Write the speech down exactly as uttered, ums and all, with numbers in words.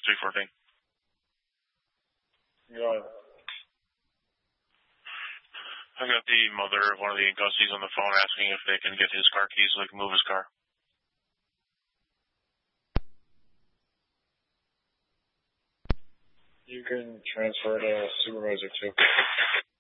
three fourteen. Go ahead. I got the mother of one of the Gussies on the phone asking if they can get his car keys so they can move his car. You can transfer to supervisor too.